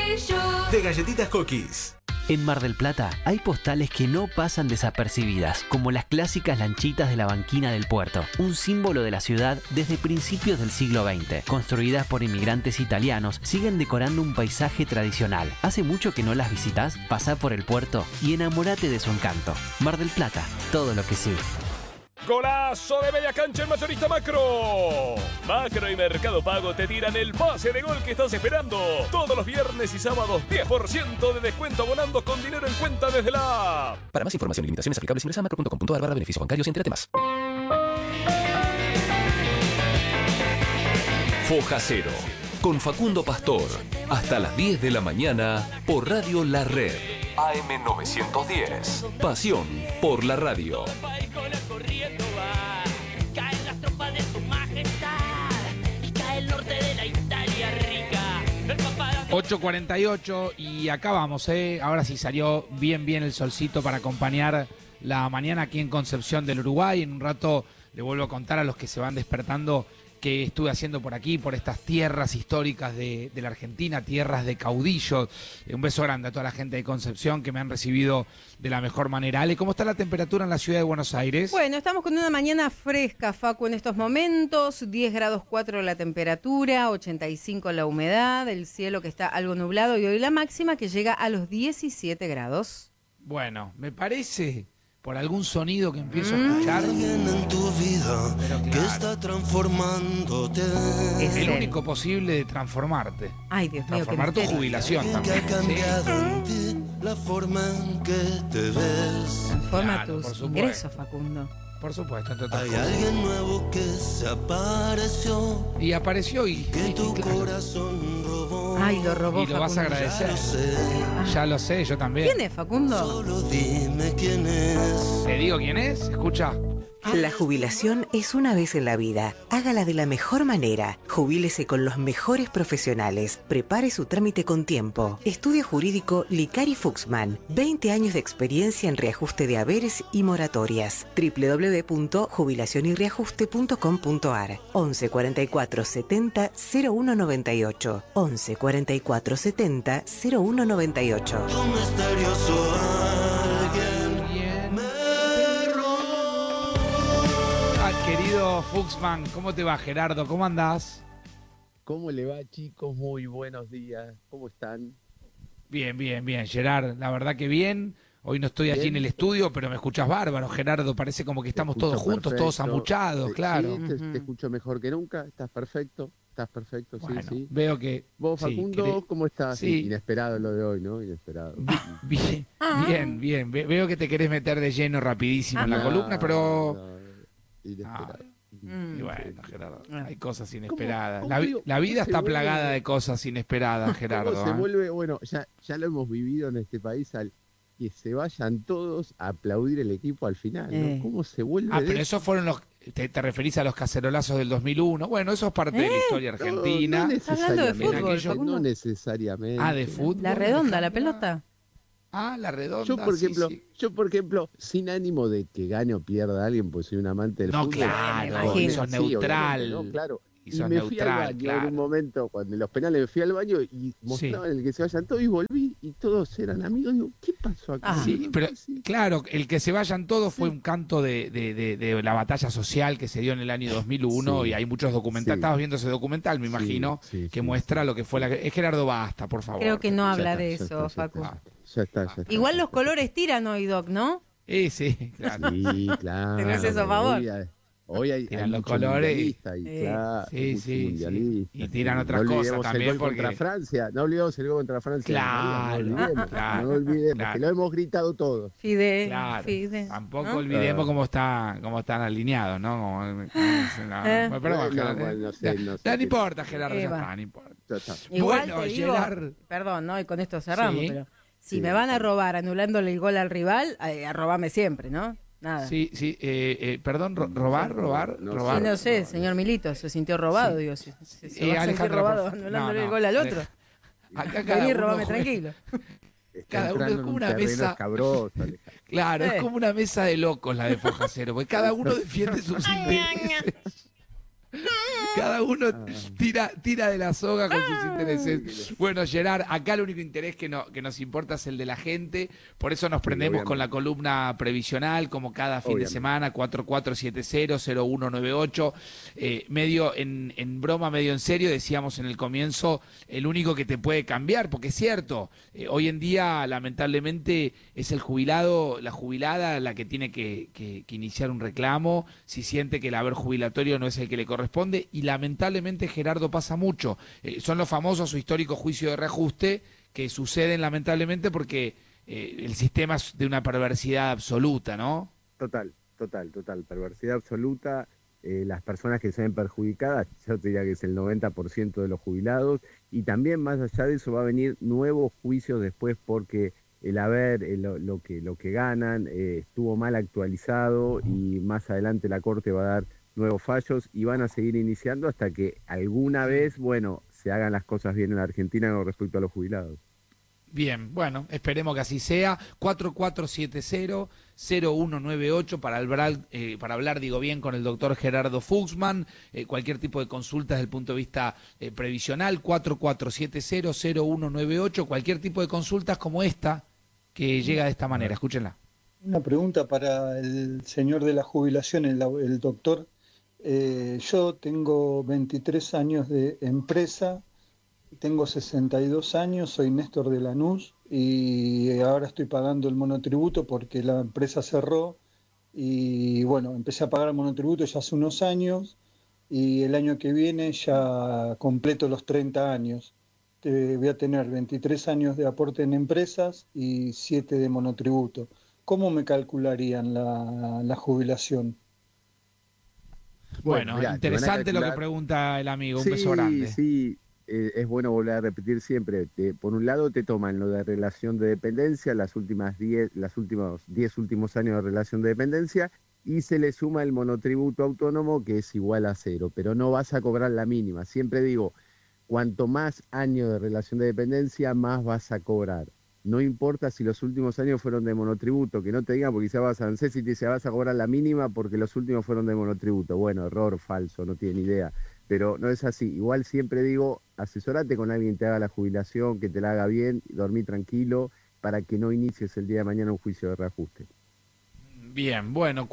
de Galletitas Cookies. En Mar del Plata hay postales que no pasan desapercibidas, como las clásicas lanchitas de la banquina del puerto, un símbolo de la ciudad desde principios del siglo XX. Construidas por inmigrantes italianos, siguen decorando un paisaje tradicional. ¿Hace mucho que no las visitas? Pasá por el puerto y enamórate de su encanto. Mar del Plata, todo lo que sí. ¡Golazo de media cancha el mayorista Macro! Macro y Mercado Pago te tiran el pase de gol que estás esperando. Todos los viernes y sábados 10% de descuento abonando con dinero en cuenta desde la app. Para más información y limitaciones aplicables ingresa a macro.com.ar/beneficios bancarios y entérate más. Foja Cero, con Facundo Pastor, hasta las 10 de la mañana por Radio La Red. AM 910. Pasión por la radio. 8:48 y acá vamos, ahora sí salió bien el solcito para acompañar la mañana aquí en Concepción del Uruguay. En un rato le vuelvo a contar a los que se van despertando que estuve haciendo por aquí, por estas tierras históricas de la Argentina, tierras de caudillos. Un beso grande a toda la gente de Concepción que me han recibido de la mejor manera. Ale, ¿cómo está la temperatura en la ciudad de Buenos Aires? Bueno, estamos con una mañana fresca, Facu, en estos momentos. 10 grados 4 la temperatura, 85 la humedad, el cielo que está algo nublado y hoy la máxima que llega a los 17 grados. Bueno, me parece, por algún sonido que empiezo a escuchar, en tu vida, pero claro, que está transformándote. Es el él. único posible de transformarte. Ay, Dios mío, Transformar tu jubilación Que también. ha cambiado en ti la forma en que te ves. Transforma Claro, por tus supuesto. ingresos, Facundo. Por supuesto, entre otras Hay cosas. alguien nuevo que se apareció, Y apareció y que tu claro, corazón robó. Ay, lo robó, y lo vas a Facundo. agradecer. Ya lo sé, Ya lo sé, yo también. ¿Quién es, Facundo? solo dime quién es. ¿Te digo quién es? Escucha. La jubilación es una vez en la vida. Hágala de la mejor manera. Jubílese con los mejores profesionales. Prepare su trámite con tiempo. Estudio jurídico Licari Fuchsman. 20 años de experiencia en reajuste de haberes y moratorias. www.jubilacionyreajuste.com.ar 11 44 70 0198 11 44 70 0198. Un misterioso alguien me Querido Fuchsman, ¿cómo te va, Gerardo? ¿Cómo andás? ¿Cómo le va, chicos? Muy buenos días. ¿Cómo están? Bien, Gerard. La verdad que bien. Hoy no estoy allí en el estudio, pero me escuchas bárbaro, Gerardo. Parece como que estamos todos juntos, perfecto. todos amuchados, claro. Sí, te escucho mejor que nunca. Estás perfecto, Bueno, sí. veo que... Vos, sí, Facundo, ¿cómo estás? Sí. Inesperado lo de hoy, ¿no? Inesperado. Bien. Veo que te querés meter de lleno rapidísimo en la columna, pero... Inesperado. Y bueno, Gerardo, hay cosas ¿Cómo inesperadas. digo? La vida Se está vuelve- plagada de cosas inesperadas, Gerardo. ¿Cómo se vuelve? Bueno, ya lo hemos vivido en este país, al que se vayan todos a aplaudir el equipo al final, ¿no? ¿Cómo se vuelve? Pero esos fueron los... Te referís a los cacerolazos del 2001. Bueno, eso es parte de la historia argentina. No Hablando de necesariamente. fútbol, Facundo. No necesariamente. Ah, de fútbol. La redonda, la pelota. Ah, la redonda. Yo, por sí, ejemplo, sí. sin ánimo de que gane o pierda alguien, pues soy un amante del No, fútbol. claro, y sos Sí, neutral. obviamente, ¿no? Claro. Y Y sos me fui al neutral, baño claro. en un momento, cuando en los penales me fui al baño y mostraban el que se vayan todos y volví y todos eran amigos. Digo, ¿qué pasó acá? Sí, pero claro, el que se vayan todos fue un canto de la batalla social que se dio en el año 2001 Sí. y hay muchos documentales. Sí. Estabas viendo ese documental, me imagino, que muestra lo que fue la... Es Gerardo, basta, por favor. Creo que no habla Ya de está, eso, ya Facu. Ya está. Igual los colores tiran hoy, Doc, ¿no? Sí, claro. Sí, claro. ¿Tenés eso a favor? Hoy hay Tiran los mucho colores. mundialista y claro, Sí, mucho sí. mundialista. Y tiran otras No cosas olvidemos también el gol contra porque... Francia. No olvidemos el gol contra Francia. Claro, no olvidemos, claro, no olvidemos claro. que lo hemos gritado todos. Fide. Claro, Fide. tampoco ¿no? olvidemos cómo están alineados, ¿no? Pero bueno, Gerardo, no sé. no importa, Gerardo, ya Eva. está, no importa. Ya está. Igual Bueno, te digo, Gerard. perdón, ¿no? Y con esto cerramos, Sí. pero si Sí. me van a robar anulándole el gol al rival, arrobame siempre, ¿no? Nada. Sí, perdón, robar. Sí, no sé, señor Milito, se sintió robado, digo, si se va a sentir Alejandra, robado por- anulándole no, el gol al otro. Acá cada Vení, uno robame juega. tranquilo. Cada uno es como una mesa. Escabroso, Claro, es como una mesa de locos la de Foja Cero, porque cada uno defiende sus intereses. Cada uno tira de la soga con sus intereses. Bueno, Gerard, acá el único interés que nos importa es el de la gente, por eso nos prendemos con la columna previsional, como cada fin de semana, 4470-0198. Medio en broma, medio en serio, decíamos en el comienzo, el único que te puede cambiar, porque es cierto, hoy en día, lamentablemente, es el jubilado, la jubilada, la que tiene que iniciar un reclamo, si siente que el haber jubilatorio no es el que le corresponde, y lamentablemente, Gerardo, pasa mucho. Son los famosos o históricos juicios de reajuste que suceden lamentablemente porque el sistema es de una perversidad absoluta, ¿no? Total, perversidad absoluta. Las personas que se ven perjudicadas, yo te diría que es el 90% de los jubilados, y también más allá de eso va a venir nuevos juicios después porque el haber, lo que ganan estuvo mal actualizado, y más adelante la Corte va a dar nuevos fallos y van a seguir iniciando hasta que alguna vez, bueno, se hagan las cosas bien en la Argentina con respecto a los jubilados. Bien, bueno, esperemos que así sea. 4470-0198 para hablar, digo bien, con el doctor Gerardo Fuchsman. Cualquier tipo de consulta desde el punto de vista previsional, 4470-0198. Cualquier tipo de consultas como esta, que llega de esta manera. Escúchenla. Una pregunta para el señor de la jubilación, el doctor. Yo tengo 23 años de empresa. Tengo 62 años, soy Néstor de Lanús y ahora estoy pagando el monotributo porque la empresa cerró y bueno, empecé a pagar el monotributo ya hace unos años y el año que viene ya completo los 30 años. Voy a tener 23 años de aporte en empresas y 7 de monotributo. ¿Cómo me calcularían la jubilación? Bueno, mirá, interesante lo que pregunta el amigo, un beso grande. Sí. Es bueno volver a repetir siempre, por un lado te toman lo de relación de dependencia, los últimos 10 últimos años de relación de dependencia, y se le suma el monotributo autónomo que es igual a 0, pero no vas a cobrar la mínima. Siempre digo, cuanto más años de relación de dependencia, más vas a cobrar. No importa si los últimos años fueron de monotributo, que no te digan porque quizás vas a ANSES y te dice vas a cobrar la mínima porque los últimos fueron de monotributo. Bueno, error, falso, no tiene idea. Pero no es así. Igual siempre digo, asesorate con alguien que te haga la jubilación, que te la haga bien, dormí tranquilo, para que no inicies el día de mañana un juicio de reajuste. Bien, bueno,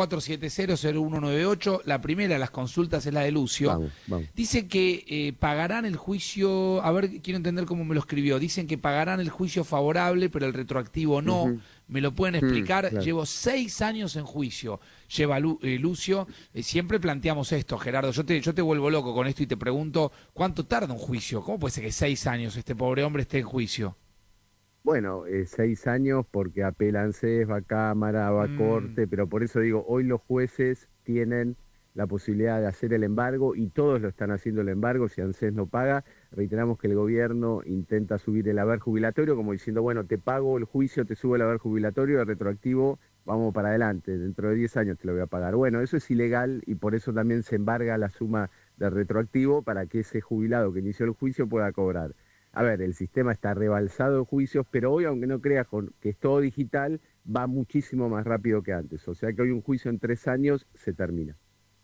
4470-0198. La primera de las consultas es la de Lucio. Vamos. Dice que pagarán el juicio, a ver, quiero entender cómo me lo escribió. Dicen que pagarán el juicio favorable, pero el retroactivo no. Uh-huh. ¿Me lo pueden explicar? Claro. Llevo 6 años en juicio, lleva Lucio. Siempre planteamos esto, Gerardo. Yo te vuelvo loco con esto y te pregunto, ¿cuánto tarda un juicio? ¿Cómo puede ser que 6 años este pobre hombre esté en juicio? Bueno, 6 años porque apela ANSES, va a Cámara, va a Corte, pero por eso digo, hoy los jueces tienen la posibilidad de hacer el embargo y todos lo están haciendo el embargo. Si ANSES no paga, reiteramos que el gobierno intenta subir el haber jubilatorio como diciendo, bueno, te pago el juicio, te subo el haber jubilatorio, el retroactivo, vamos para adelante, dentro de 10 años te lo voy a pagar. Bueno, eso es ilegal y por eso también se embarga la suma del retroactivo para que ese jubilado que inició el juicio pueda cobrar. A ver, el sistema está rebalsado de juicios, pero hoy, aunque no creas que es todo digital, va muchísimo más rápido que antes. O sea que hoy un juicio en 3 años se termina.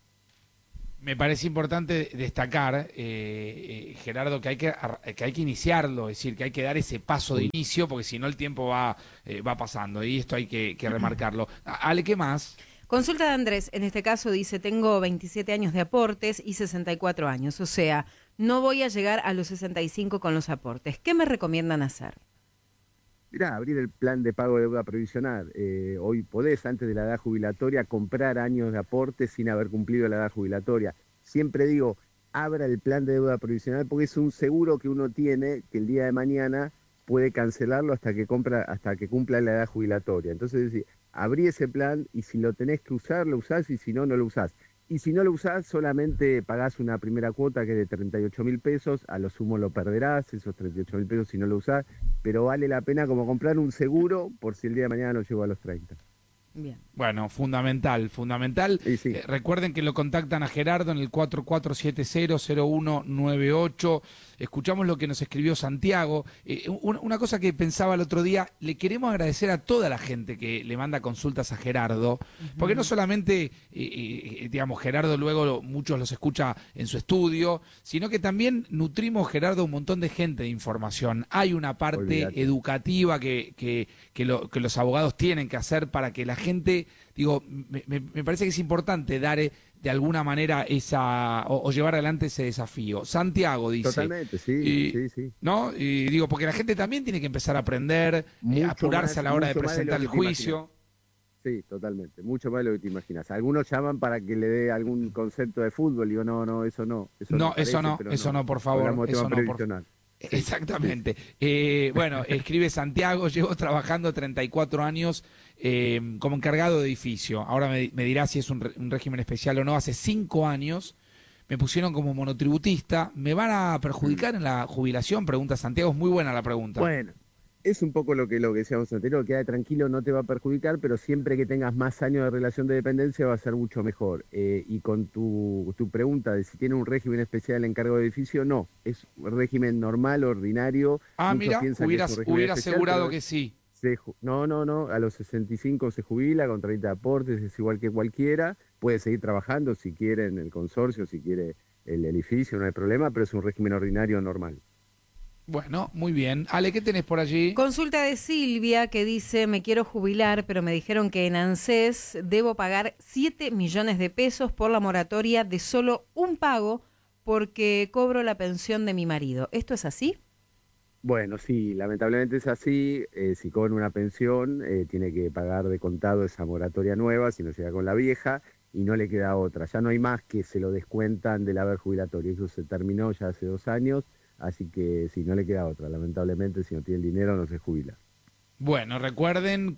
Me parece importante destacar, Gerardo, que hay que iniciarlo, es decir, que hay que dar ese paso de inicio, porque si no el tiempo va pasando, y esto hay que remarcarlo. Ale, ¿qué más? Consulta de Andrés, en este caso dice, tengo 27 años de aportes y 64 años, o sea, no voy a llegar a los 65 con los aportes. ¿Qué me recomiendan hacer? Mirá, abrir el plan de pago de deuda previsional. Hoy podés, antes de la edad jubilatoria, comprar años de aporte sin haber cumplido la edad jubilatoria. Siempre digo, abra el plan de deuda previsional porque es un seguro que uno tiene que el día de mañana puede cancelarlo hasta que cumpla la edad jubilatoria. Entonces, abrí ese plan y si lo tenés que usar, lo usás, y si no, no lo usás. Y si no lo usás, solamente pagás una primera cuota que es de 38.000 pesos, a lo sumo lo perderás, esos 38.000 pesos si no lo usás, pero vale la pena como comprar un seguro por si el día de mañana no llego a los 30. Bien. Bueno, fundamental. Sí. Recuerden que lo contactan a Gerardo en el 4470-0198. Escuchamos lo que nos escribió Santiago. Una cosa que pensaba el otro día, le queremos agradecer a toda la gente que le manda consultas a Gerardo, porque no solamente, digamos, Gerardo luego muchos los escucha en su estudio, sino que también nutrimos, Gerardo, un montón de gente de información. Hay una parte educativa que los abogados tienen que hacer para que la gente, digo, me parece que es importante dar de alguna manera o llevar adelante ese desafío. Santiago dice. Totalmente, sí. ¿No? Y digo, porque la gente también tiene que empezar a aprender, apurarse a la hora de presentar el juicio. Sí, totalmente. Mucho más de lo que te imaginas. Algunos llaman para que le dé algún concepto de fútbol. Digo, no, eso no. Eso no, por favor. Eso no, Exactamente. Bueno, escribe Santiago, llevo trabajando 34 años como encargado de edificio. Ahora me dirá si es un régimen especial o no. Hace 5 años me pusieron como monotributista. ¿Me van a perjudicar en la jubilación? Pregunta Santiago. Es muy buena la pregunta. Bueno, es un poco lo que decíamos anterior. Queda tranquilo, no te va a perjudicar, pero siempre que tengas más años de relación de dependencia va a ser mucho mejor. Y con tu pregunta de si tiene un régimen especial el encargado de edificio, no. Es un régimen normal, ordinario. Mira, hubiera asegurado que sí. No, a los 65 se jubila con 30 aportes, es igual que cualquiera, puede seguir trabajando si quiere en el consorcio, si quiere el edificio, no hay problema, pero es un régimen ordinario normal. Bueno, muy bien. Ale, ¿qué tenés por allí? Consulta de Silvia que dice, me quiero jubilar, pero me dijeron que en ANSES debo pagar 7 millones de pesos por la moratoria de solo un pago porque cobro la pensión de mi marido. ¿Esto es así? Bueno, sí, lamentablemente es así. Si cobra una pensión, tiene que pagar de contado esa moratoria nueva, si no se da con la vieja, y no le queda otra. Ya no hay más que se lo descuentan del haber jubilatorio. Eso se terminó ya hace 2 años, así que sí, no le queda otra. Lamentablemente, si no tiene el dinero, no se jubila. Bueno, recuerden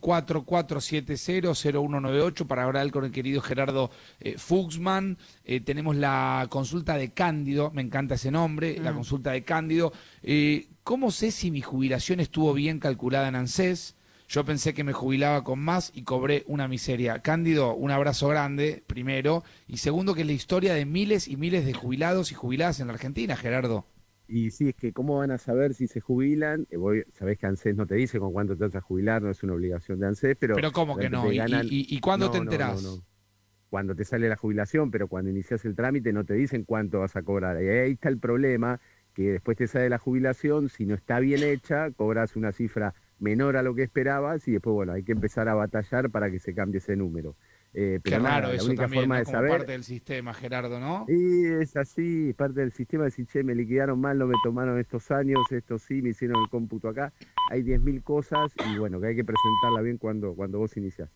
4470-0198 para hablar con el querido Gerardo Fuchsman. Tenemos la consulta de Cándido, me encanta ese nombre, la consulta de Cándido. ¿Cómo sé si mi jubilación estuvo bien calculada en ANSES? Yo pensé que me jubilaba con más y cobré una miseria. Cándido, un abrazo grande, primero. Y segundo, que es la historia de miles y miles de jubilados y jubiladas en la Argentina, Gerardo. Y sí, es que ¿cómo van a saber si se jubilan? Sabés que ANSES no te dice con cuánto te vas a jubilar, no es una obligación de ANSES, pero... ¿Pero cómo que no? ¿Y cuándo te enterás? No. Cuando te sale la jubilación, pero cuando inicias el trámite no te dicen cuánto vas a cobrar. Y ahí está el problema, que después te sale la jubilación, si no está bien hecha, cobras una cifra menor a lo que esperabas y después, bueno, hay que empezar a batallar para que se cambie ese número. Pero qué raro la eso única también, forma ¿no? de Como saber, parte del sistema, Gerardo, ¿no? Y es así, parte del sistema, decir, che, me liquidaron mal, no me tomaron estos años, esto sí, me hicieron el cómputo acá. Hay 10.000 cosas y bueno, que hay que presentarla bien cuando vos iniciás.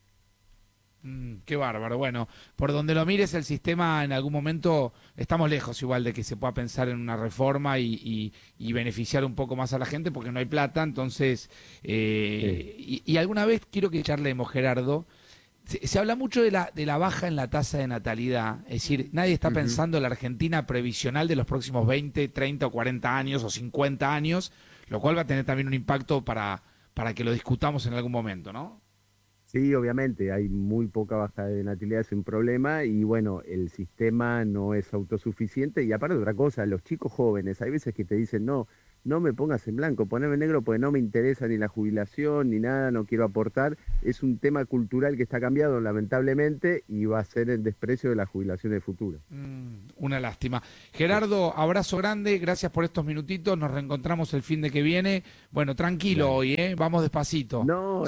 Qué bárbaro. Bueno, por donde lo mires, el sistema en algún momento, estamos lejos igual de que se pueda pensar en una reforma y beneficiar un poco más a la gente porque no hay plata. Entonces, y alguna vez quiero que charlemos, Gerardo. Se habla mucho de la baja en la tasa de natalidad, es decir, nadie está pensando en la Argentina previsional de los próximos 20, 30 o 40 años o 50 años, lo cual va a tener también un impacto para que lo discutamos en algún momento, ¿no? Sí, obviamente, hay muy poca baja de natalidad, es un problema y bueno, el sistema no es autosuficiente y aparte otra cosa, los chicos jóvenes, hay veces que te dicen no me pongas en blanco, poneme en negro porque no me interesa ni la jubilación ni nada, no quiero aportar. Es un tema cultural que está cambiado lamentablemente y va a ser el desprecio de las jubilaciones futuras. Una lástima. Gerardo, abrazo grande, gracias por estos minutitos, nos reencontramos el fin de que viene. Bueno, tranquilo hoy, vamos despacito. No,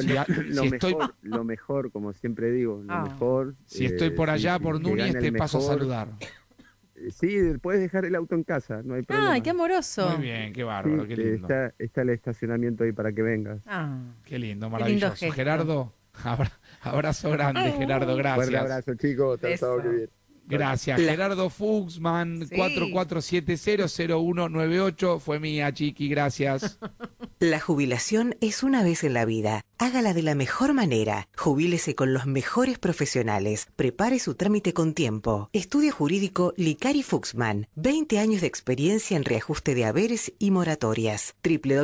lo mejor, como siempre digo, lo mejor. Si estoy por allá, por Núñez, te paso a saludar. Sí, puedes dejar el auto en casa, no hay problema. ¡Ay, qué amoroso! Muy bien, qué bárbaro, sí, qué lindo. Está el estacionamiento ahí para que vengas. Qué lindo, maravilloso. Qué lindo Gerardo, abrazo grande, Gerardo, gracias. Fuerte abrazo, chicos. Gracias. Gerardo Fuchsman, 4470-0198. Fue mía, Chiqui, gracias. La jubilación es una vez en la vida. Hágala de la mejor manera. Jubílese con los mejores profesionales. Prepare su trámite con tiempo. Estudio jurídico Licari Fuchsman. 20 años de experiencia en reajuste de haberes y moratorias.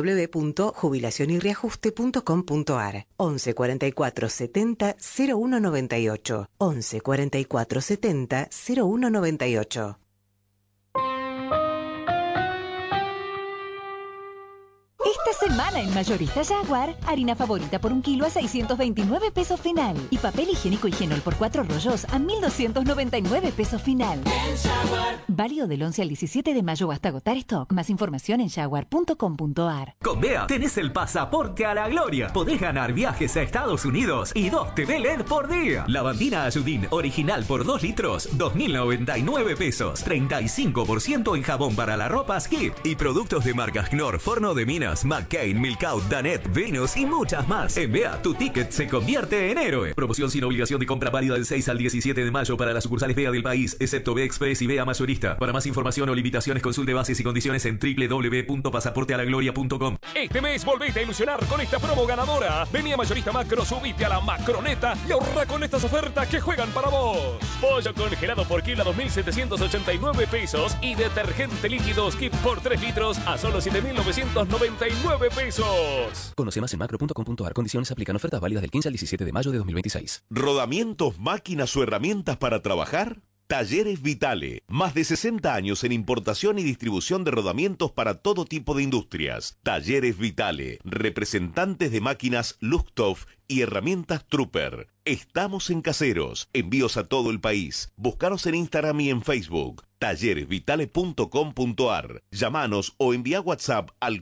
www.jubilacionyreajuste.com.ar 11 44 70 0198. 11 44 70 0198. Esta semana en Mayorista Jaguar, harina favorita por 1 kilo a 629 pesos final. Y papel higiénico Higienol por 4 rollos a 1.299 pesos final. Válido del 11 al 17 de mayo hasta agotar stock. Más información en jaguar.com.ar. Con Bea tenés el pasaporte a la gloria. Podés ganar viajes a Estados Unidos y 2 TV LED por día. Lavandina Ayudín original por 2 litros, 2.099 pesos. 35% en jabón para la ropa Skip. Y productos de marcas Knorr, Forno de Minas, McCain, Milkout, Danet, Venus y muchas más. En Bea, tu ticket se convierte en héroe. Promoción sin obligación de compra válida del 6 al 17 de mayo para las sucursales Bea del país, excepto Bea Express y Bea Mayorista. Para más información o limitaciones, consulte bases y condiciones en www.pasaportealagloria.com. Este mes volvete a ilusionar con esta promo ganadora. Vení a Mayorista Macro, subite a la Macroneta y ahorra con estas ofertas que juegan para vos. Pollo congelado por kilo a 2.789 pesos y detergente líquido Skip por 3 litros a solo 7.999 pesos. Conoce más en macro.com.ar. Condiciones aplican. Ofertas válidas del 15 al 17 de mayo de 2026. ¿Rodamientos, máquinas o herramientas para trabajar? Talleres Vitale. Más de 60 años en importación y distribución de rodamientos para todo tipo de industrias. Talleres Vitale. Representantes de máquinas Luxtoff y herramientas Trooper. Estamos en Caseros. Envíos a todo el país. Búscanos en Instagram y en Facebook. talleresvitale.com.ar. Llámanos o envía WhatsApp al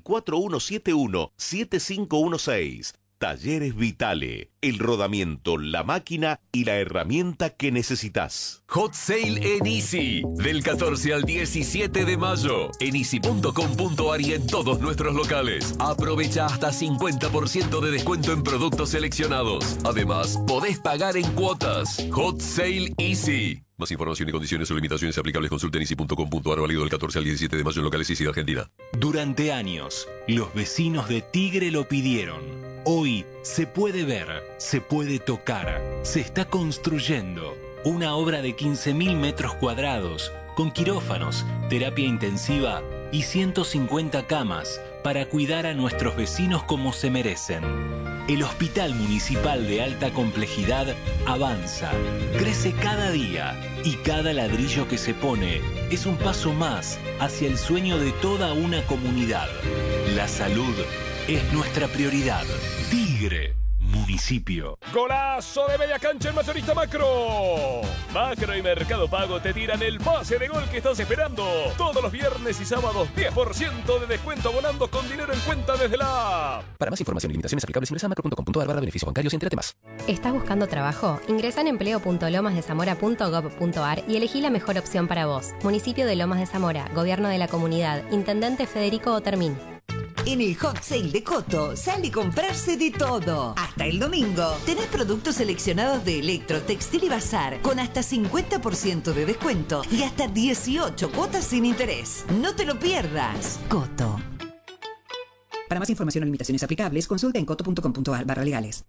4171-7516. Talleres Vitale, el rodamiento, la máquina y la herramienta que necesitas. Hot Sale en Easy, del 14 al 17 de mayo, en easy.com.ar y en todos nuestros locales. Aprovecha hasta 50% de descuento en productos seleccionados. Además, podés pagar en cuotas. Hot Sale Easy. Más información y condiciones o limitaciones aplicables consulta en easy.com.ar, válido del 14 al 17 de mayo en locales Easy de Argentina. Durante años, los vecinos de Tigre lo pidieron. Hoy se puede ver, se puede tocar, se está construyendo una obra de 15.000 metros cuadrados con quirófanos, terapia intensiva y 150 camas para cuidar a nuestros vecinos como se merecen. El Hospital Municipal de Alta Complejidad avanza, crece cada día y cada ladrillo que se pone es un paso más hacia el sueño de toda una comunidad. La salud es nuestra prioridad. Tigre, municipio. ¡Golazo de media cancha en Mayorista Macro! Macro y Mercado Pago te tiran el pase de gol que estás esperando. Todos los viernes y sábados 10% de descuento abonando con dinero en cuenta desde la app. Para más información y limitaciones aplicables ingresa a macro.com.ar/beneficios bancarios y entérate más. ¿Estás buscando trabajo? Ingresa en empleo.lomasdezamora.gov.ar y elegí la mejor opción para vos. Municipio de Lomas de Zamora, Gobierno de la Comunidad, Intendente Federico Otermín. En el Hot Sale de Coto sale comprarse de todo. Hasta el domingo tenés productos seleccionados de Electro, Textil y Bazar con hasta 50% de descuento y hasta 18 cuotas sin interés. No te lo pierdas. Coto. Para más información o limitaciones aplicables, consulta en coto.com.ar/legales.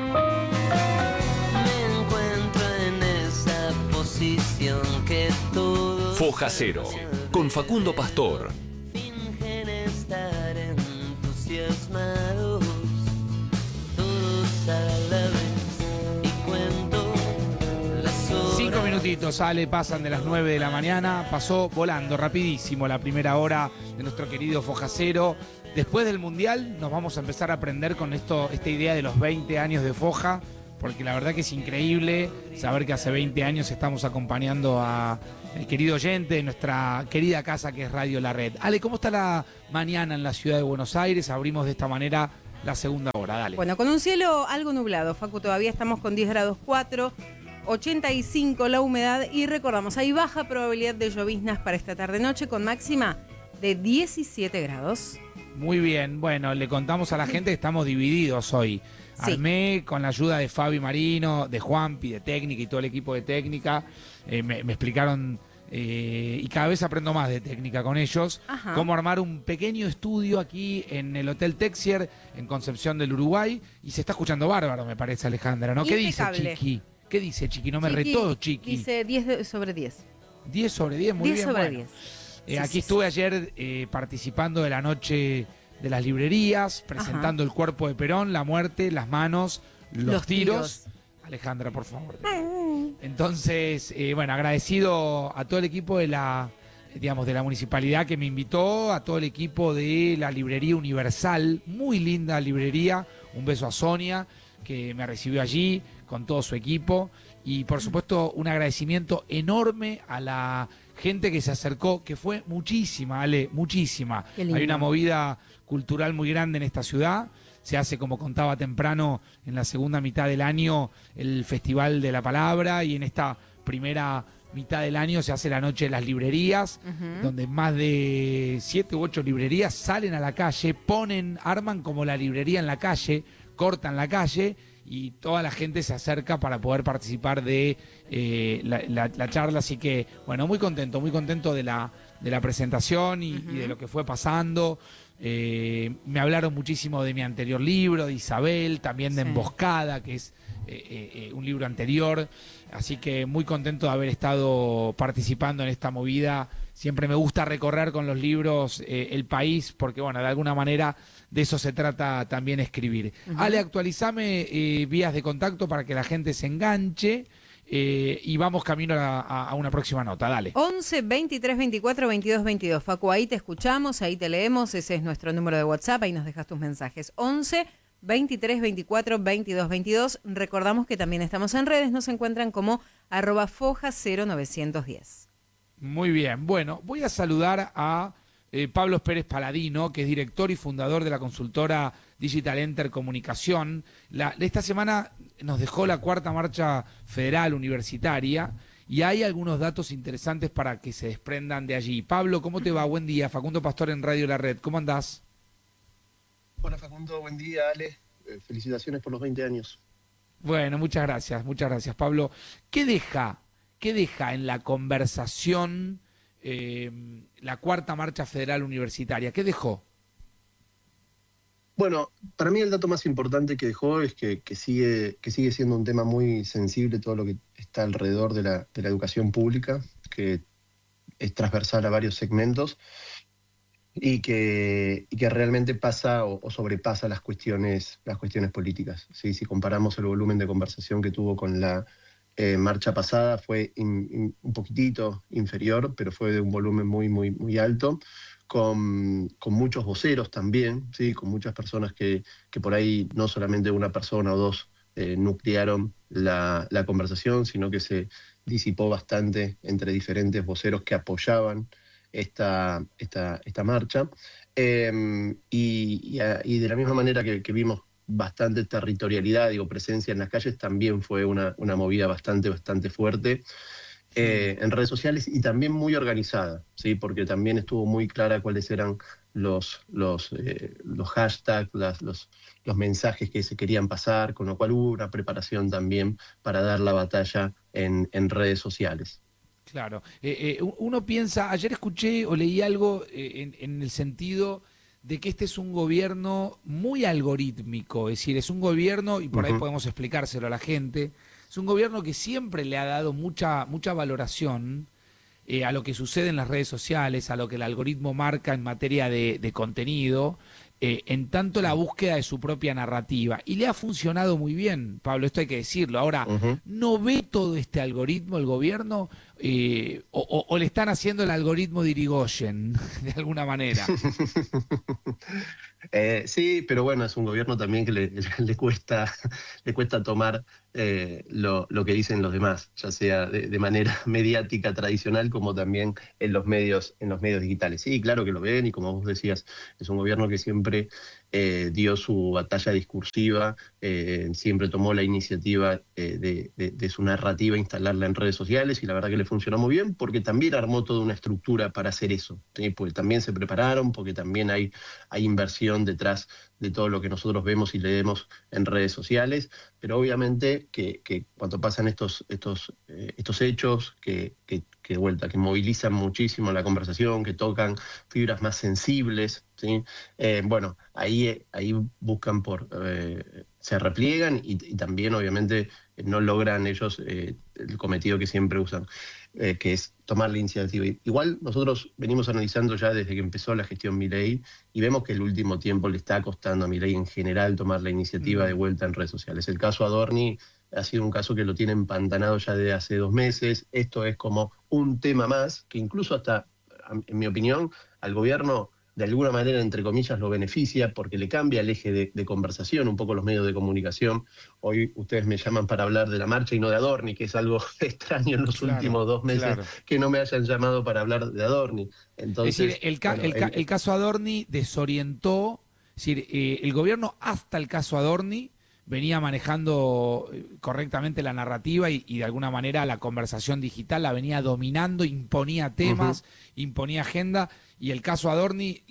Me encuentro en esa posición que todo Foja Cero, con Facundo Pastor. fingen estar entusiasmados, todos a la vez, y cuento las horas. 5 minutitos, sale, pasan de las 9 de la mañana. Pasó volando, rapidísimo la primera hora de nuestro querido Foja Cero. Después del Mundial nos vamos a empezar a aprender con esta idea de los 20 años de Foja, porque la verdad que es increíble saber que hace 20 años estamos acompañando a el querido oyente de nuestra querida casa que es Radio La Red. Ale, ¿cómo está la mañana en la ciudad de Buenos Aires? Abrimos de esta manera la segunda hora, dale. Bueno, con un cielo algo nublado, Facu, todavía estamos con 10 grados 4, 85 la humedad y recordamos, hay baja probabilidad de lloviznas para esta tarde-noche con máxima de 17 grados. Muy bien, bueno, le contamos a la gente que estamos divididos hoy. Sí. Armé con la ayuda de Fabi Marino, de Juanpi, de técnica y todo el equipo de técnica. Me explicaron y cada vez aprendo más de técnica con ellos, Ajá. cómo armar un pequeño estudio aquí en el Hotel Texier, en Concepción del Uruguay, y se está escuchando bárbaro, me parece, Alejandra, ¿no? ¿Qué dice Impecable. Chiqui? ¿Qué dice Chiqui? No me retó, Chiqui. Dice 10 sobre 10. 10 sobre 10, muy 10 bien. sobre bueno. 10. Sí, Aquí sí, estuve ayer participando de la noche de las librerías, presentando El cuerpo de Perón, La muerte, las manos, los tiros. Alejandra, por favor. Entonces, bueno, agradecido a todo el equipo de la municipalidad que me invitó, a todo el equipo de la librería Universal, muy linda librería. Un beso a Sonia, que me recibió allí con todo su equipo. Y por supuesto, un agradecimiento enorme a la gente que se acercó, que fue muchísima, Ale, muchísima. Qué lindo. Hay una movida cultural muy grande en esta ciudad. Se hace, como contaba temprano, en la segunda mitad del año el Festival de la Palabra, y en esta primera mitad del año se hace la Noche de las Librerías, donde más de 7 u 8 librerías salen a la calle, arman como la librería en la calle, cortan la calle, y toda la gente se acerca para poder participar de la charla. Así que, bueno, muy contento de la presentación y de lo que fue pasando. Me hablaron muchísimo de mi anterior libro, de Isabel, también de Emboscada, que es un libro anterior. Así que muy contento de haber estado participando en esta movida. Siempre me gusta recorrer con los libros el país, porque, bueno, de alguna manera de eso se trata también escribir. Ale, actualizame vías de contacto para que la gente se enganche. Y vamos camino a una próxima nota, dale. 11 23 24 22 22. Facu, ahí te escuchamos, ahí te leemos, ese es nuestro número de WhatsApp, ahí nos dejas tus mensajes. 11 23 24 22 22. Recordamos que también estamos en redes, nos encuentran como @foja0910. Muy bien, bueno, voy a saludar a Pablo Pérez Paladino, que es director y fundador de la consultora Digital Enter Comunicación. Esta semana nos dejó la cuarta marcha federal universitaria y hay algunos datos interesantes para que se desprendan de allí. Pablo, ¿cómo te va? Buen día. Facundo Pastor en Radio La Red. ¿Cómo andás? Hola Facundo, buen día Ale. Felicitaciones por los 20 años. Bueno, muchas gracias, Pablo. ¿Qué deja en la conversación la cuarta marcha federal universitaria? ¿Qué dejó? Bueno, para mí el dato más importante que dejó es que sigue siendo un tema muy sensible todo lo que está alrededor de la educación pública, que es transversal a varios segmentos y que realmente pasa o sobrepasa las cuestiones políticas. ¿Sí? Si comparamos el volumen de conversación que tuvo con la marcha pasada, fue un poquitito inferior, pero fue de un volumen muy alto. Con muchos voceros también, ¿sí? Con muchas personas que por ahí no solamente una persona o dos nuclearon la conversación, sino que se disipó bastante entre diferentes voceros que apoyaban esta marcha. Y de la misma manera que vimos bastante territorialidad, presencia en las calles, también fue una movida bastante fuerte. En redes sociales y también muy organizada, ¿sí? Porque también estuvo muy clara cuáles eran los hashtags, los mensajes que se querían pasar, con lo cual hubo una preparación también para dar la batalla en redes sociales. Claro. Uno piensa, ayer escuché o leí algo en el sentido de que este es un gobierno muy algorítmico, es decir, es un gobierno, y por ahí podemos explicárselo a la gente, es un gobierno que siempre le ha dado mucha valoración a lo que sucede en las redes sociales, a lo que el algoritmo marca en materia de contenido, en tanto la búsqueda de su propia narrativa. Y le ha funcionado muy bien, Pablo, esto hay que decirlo. Ahora, ¿no ve todo este algoritmo el gobierno o le están haciendo el algoritmo de Irigoyen, de alguna manera? Sí, pero bueno, es un gobierno también que le cuesta tomar lo que dicen los demás, ya sea de manera mediática tradicional como también en los medios digitales. Sí, claro que lo ven, y como vos decías, es un gobierno que siempre dio su batalla discursiva, siempre tomó la iniciativa de su narrativa, instalarla en redes sociales, y la verdad que le funcionó muy bien, porque también armó toda una estructura para hacer eso, ¿sí? Porque también se prepararon, porque también hay inversión detrás de todo lo que nosotros vemos y leemos en redes sociales, pero obviamente que cuando pasan estos hechos que de vuelta, que movilizan muchísimo la conversación, que tocan fibras más sensibles, ¿sí? Bueno, ahí buscan se repliegan y también obviamente no logran ellos el cometido que siempre usan, que es tomar la iniciativa. Igual nosotros venimos analizando ya desde que empezó la gestión Milei y vemos que el último tiempo le está costando a Milei en general tomar la iniciativa de vuelta en redes sociales. El caso Adorni ha sido un caso que lo tiene empantanado ya desde hace 2 meses. Esto es como un tema más que incluso hasta, en mi opinión, al gobierno de alguna manera, entre comillas, lo beneficia porque le cambia el eje de conversación, un poco los medios de comunicación. Hoy ustedes me llaman para hablar de la marcha y no de Adorni, que es algo extraño en los últimos 2 meses, que no me hayan llamado para hablar de Adorni. Entonces, es decir, el caso Adorni desorientó, es decir, el gobierno hasta el caso Adorni venía manejando correctamente la narrativa y de alguna manera la conversación digital la venía dominando, imponía temas, imponía agenda, y el caso Adorni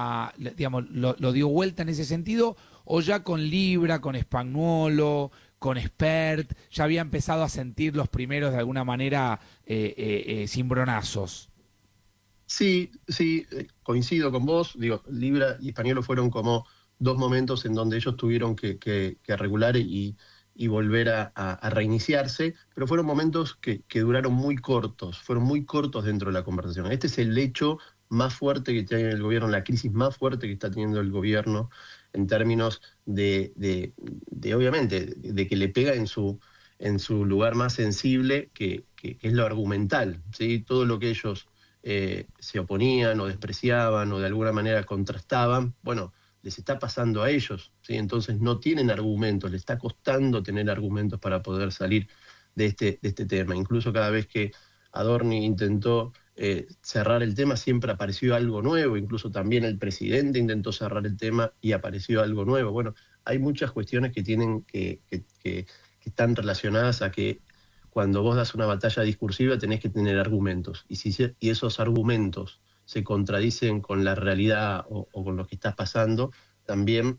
lo dio vuelta en ese sentido, o ya con Libra, con Spagnuolo, con Spert, ya había empezado a sentir los primeros de alguna manera cimbronazos. Sí, coincido con vos, digo, Libra y Spagnuolo fueron como 2 momentos en donde ellos tuvieron que regular y volver a reiniciarse, pero fueron momentos que duraron muy cortos, fueron muy cortos dentro de la conversación. Este es el hecho más fuerte que tiene el gobierno, la crisis más fuerte que está teniendo el gobierno en términos de obviamente, de que le pega en su lugar más sensible, que es lo argumental, ¿sí? Todo lo que ellos se oponían o despreciaban o de alguna manera contrastaban, bueno, les está pasando a ellos, ¿sí? Entonces no tienen argumentos, les está costando tener argumentos para poder salir de este tema. Incluso cada vez que Adorni intentó cerrar el tema, siempre apareció algo nuevo, incluso también el presidente intentó cerrar el tema y apareció algo nuevo. Bueno, hay muchas cuestiones que tienen que están relacionadas a que cuando vos das una batalla discursiva tenés que tener argumentos, y esos argumentos se contradicen con la realidad o con lo que estás pasando, también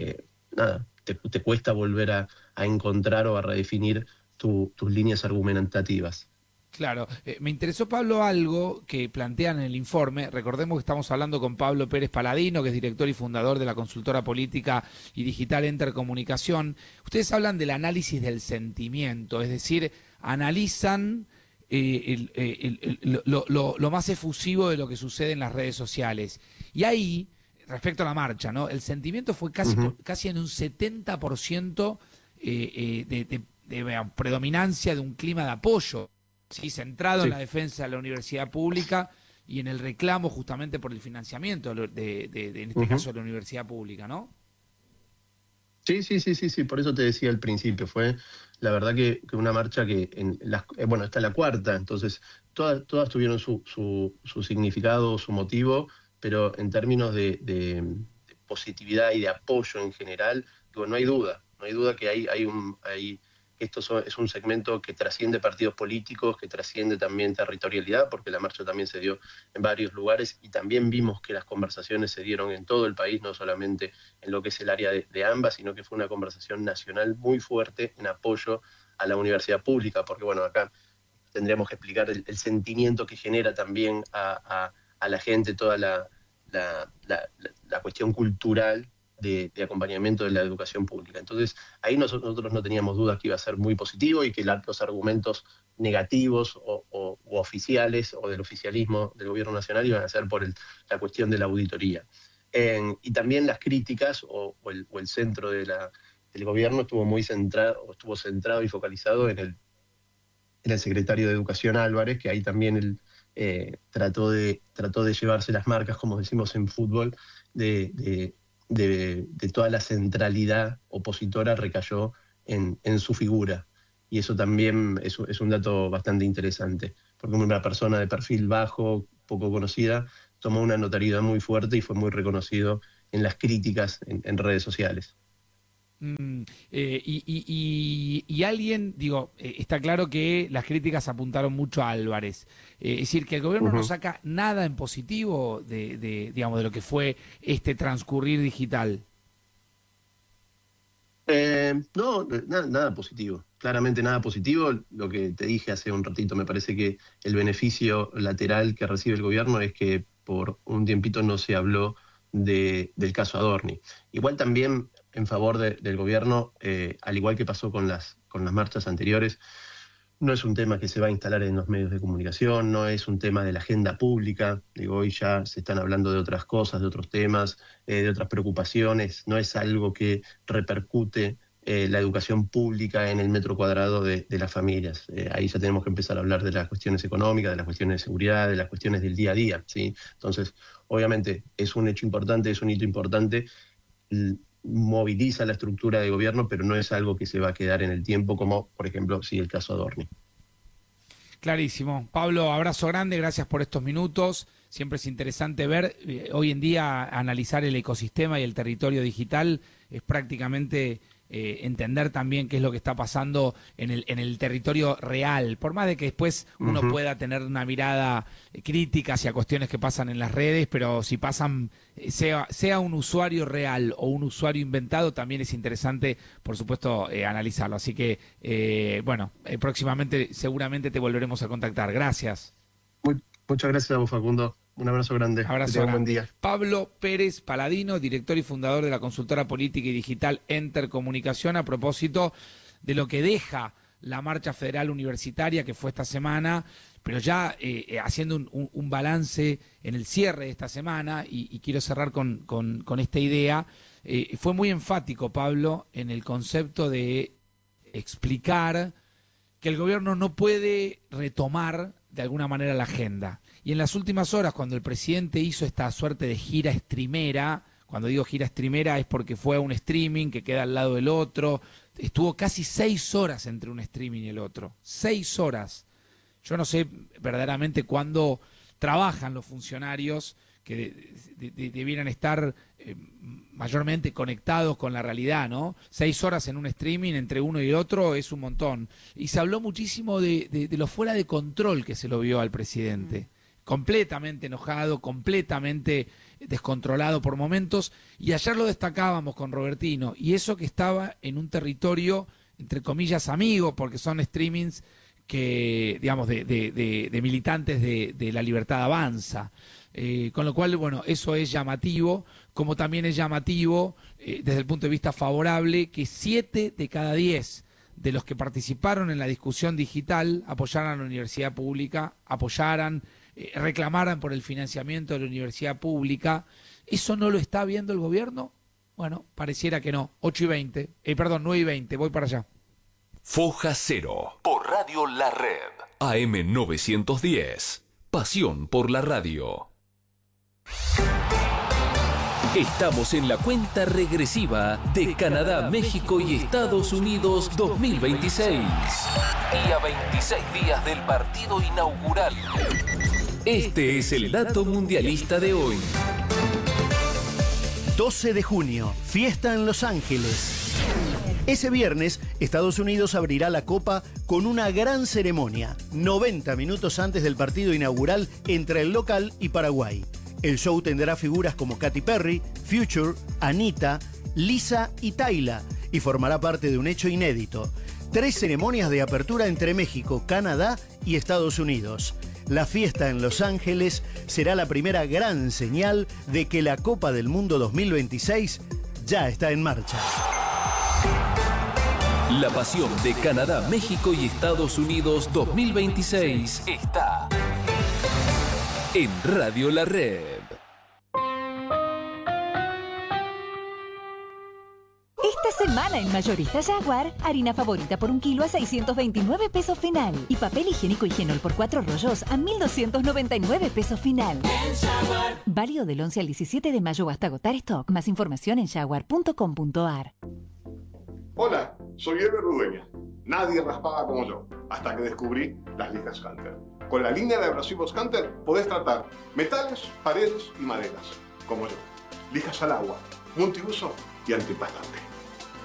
te cuesta volver a encontrar o a redefinir tus líneas argumentativas. Claro, me interesó, Pablo, algo que plantean en el informe. Recordemos que estamos hablando con Pablo Pérez Paladino, que es director y fundador de la consultora política y digital Enter Comunicación. Ustedes hablan del análisis del sentimiento, es decir, analizan lo más efusivo de lo que sucede en las redes sociales. Y ahí, respecto a la marcha, ¿no? El sentimiento fue casi en un 70% de predominancia de un clima de apoyo, ¿sí? Centrado en la defensa de la universidad pública y en el reclamo justamente por el financiamiento en este caso de la universidad pública, ¿no? Sí, por eso te decía al principio, fue la verdad que una marcha que, bueno, esta es la 4ª, entonces todas tuvieron su significado, su motivo, pero en términos de positividad y de apoyo en general, digo, no hay duda que esto es un segmento que trasciende partidos políticos, que trasciende también territorialidad, porque la marcha también se dio en varios lugares y también vimos que las conversaciones se dieron en todo el país, no solamente en lo que es el área de AMBA, sino que fue una conversación nacional muy fuerte en apoyo a la universidad pública, porque bueno, acá tendríamos que explicar el sentimiento que genera también a la gente toda la cuestión cultural de acompañamiento de la educación pública. Entonces, ahí nosotros no teníamos dudas que iba a ser muy positivo y que los argumentos negativos o oficiales o del oficialismo del gobierno nacional iban a ser por la cuestión de la auditoría. Y también las críticas o el centro del gobierno estuvo centrado y focalizado en el secretario de Educación Álvarez, que ahí también él trató de llevarse las marcas, como decimos en fútbol, de toda la centralidad opositora recayó en su figura. Y eso también es un dato bastante interesante, porque una persona de perfil bajo, poco conocida, tomó una notoriedad muy fuerte y fue muy reconocido en las críticas en redes sociales. Y alguien, está claro que las críticas apuntaron mucho a Álvarez. Es decir, que el gobierno no saca nada en positivo de lo que fue este transcurrir digital. No, nada positivo. Claramente nada positivo. Lo que te dije hace un ratito, me parece que el beneficio lateral que recibe el gobierno es que por un tiempito no se habló del caso Adorni. Igual también en favor del gobierno, al igual que pasó con las marchas anteriores, no es un tema que se va a instalar en los medios de comunicación, no es un tema de la agenda pública. Digo, hoy ya se están hablando de otras cosas, de otros temas, de otras preocupaciones. No es algo que repercute la educación pública en el metro cuadrado de las familias. Ahí ya tenemos que empezar a hablar de las cuestiones económicas, de las cuestiones de seguridad, de las cuestiones del día a día, ¿sí? Entonces, obviamente, es un hecho importante, es un hito importante, moviliza la estructura de gobierno, pero no es algo que se va a quedar en el tiempo, como, por ejemplo, sí el caso Adorni. Clarísimo. Pablo, abrazo grande, gracias por estos minutos. Siempre es interesante ver, hoy en día analizar el ecosistema y el territorio digital es prácticamente entender también qué es lo que está pasando en el territorio real, por más de que después uno pueda tener una mirada crítica hacia cuestiones que pasan en las redes, pero si pasan, sea un usuario real o un usuario inventado, también es interesante, por supuesto, analizarlo. Así que, próximamente seguramente te volveremos a contactar. Gracias. Muchas gracias a vos, Facundo. Un abrazo grande. Abrazo grande. Buen día. Pablo Pérez Paladino, director y fundador de la consultora política y digital Enter Comunicación, a propósito de lo que deja la marcha federal universitaria que fue esta semana, pero ya haciendo un balance en el cierre de esta semana, y quiero cerrar con esta idea. Fue muy enfático, Pablo, en el concepto de explicar que el gobierno no puede retomar de alguna manera la agenda. Y en las últimas horas, cuando el presidente hizo esta suerte de gira streamera, cuando digo gira streamera es porque fue a un streaming que queda al lado del otro, estuvo casi 6 horas entre un streaming y el otro, 6 horas. Yo no sé verdaderamente cuándo trabajan los funcionarios que debieran estar mayormente conectados con la realidad, ¿no? 6 horas en un streaming entre uno y el otro es un montón. Y se habló muchísimo de lo fuera de control que se lo vio al presidente. Completamente enojado, completamente descontrolado por momentos. Y ayer lo destacábamos con Robertino. Y eso que estaba en un territorio, entre comillas, amigo, porque son streamings que, digamos, de militantes de La Libertad Avanza. Con lo cual, bueno, eso es llamativo, como también es llamativo, desde el punto de vista favorable, que 7 de cada 10 de los que participaron en la discusión digital apoyaran a la universidad pública, reclamaran por el financiamiento de la universidad pública. ¿Eso no lo está viendo el gobierno? Bueno, pareciera que no. 9 y 20, voy para allá. Foja Cero, por Radio La Red, AM 910, pasión por la radio. Estamos en la cuenta regresiva de Canadá, México y Estados Unidos 2026. Y a 26 días del partido inaugural. Este es el dato mundialista de hoy. 12 de junio, fiesta en Los Ángeles. Ese viernes, Estados Unidos abrirá la Copa con una gran ceremonia, 90 minutos antes del partido inaugural entre el local y Paraguay. El show tendrá figuras como Katy Perry, Future, Anita, Lisa y Tayla, y formará parte de un hecho inédito. 3 ceremonias de apertura entre México, Canadá y Estados Unidos. La fiesta en Los Ángeles será la primera gran señal de que la Copa del Mundo 2026 ya está en marcha. La pasión de Canadá, México y Estados Unidos 2026 está en Radio La Red. Esta semana en Mayorista Jaguar, harina favorita por 1 kilo a 629 pesos final. Y papel higiénico Higienol por 4 rollos a 1.299 pesos final. Válido del 11 al 17 de mayo hasta agotar stock. Más información en jaguar.com.ar. Hola, soy Eber Rudueña. Nadie raspaba como yo, hasta que descubrí las lijas Hunter. Con la línea de abrasivos Hunter podés tratar metales, paredes y maderas, como yo. Lijas al agua, multiuso y antiempastante.